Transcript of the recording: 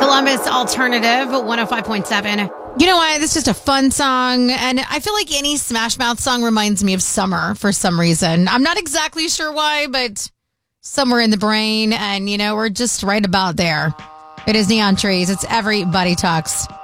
Columbus Alternative 105.7. You know what? This is just a fun song. And I feel like any Smash Mouth song reminds me of summer for some reason. I'm not exactly sure why, but somewhere in the brain. And, we're just right about there. It is Neon Trees. It's Everybody Talks.